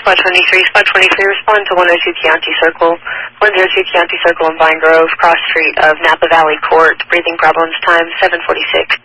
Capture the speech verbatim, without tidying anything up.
Spot twenty-three, Spot twenty-three, respond to one oh two Chianti Circle. one oh two Chianti Circle in Vine Grove, cross street of Napa Valley Court. Breathing problems, time seven forty-six.